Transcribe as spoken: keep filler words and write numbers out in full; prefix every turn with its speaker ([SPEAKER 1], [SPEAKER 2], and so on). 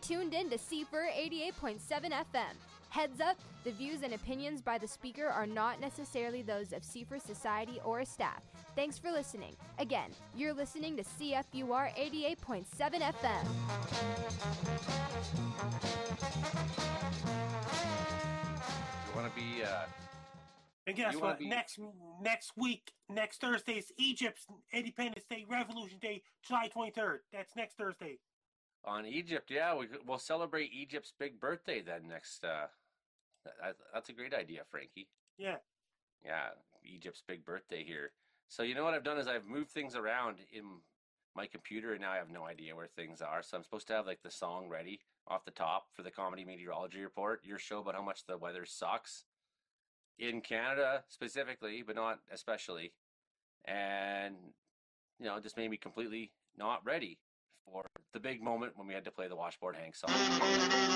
[SPEAKER 1] tuned in to C F U R eighty-eight point seven F M. Heads up, the views and opinions by the speaker are not necessarily those of C F U R Society or staff. Thanks for listening. Again, you're listening to C F U R eighty-eight point seven F M.
[SPEAKER 2] You want to be... Uh...
[SPEAKER 3] And guess
[SPEAKER 2] You
[SPEAKER 3] what?
[SPEAKER 2] wanna be-
[SPEAKER 3] Next next week, next Thursday is Egypt's Independence Day, Revolution Day, July twenty-third. That's next Thursday.
[SPEAKER 2] On Egypt, yeah, we, we'll celebrate Egypt's big birthday then next. Uh, that, that's a great idea, Frankie.
[SPEAKER 3] Yeah.
[SPEAKER 2] Yeah, Egypt's big birthday here. So you know what I've done is I've moved things around in my computer, and now I have no idea where things are. So I'm supposed to have like the song ready off the top for the Comedy Meteorology Report, your show about how much the weather sucks in Canada specifically, but not especially. And, you know, it just made me completely not ready for the big moment when we had to play the Washboard Hank song.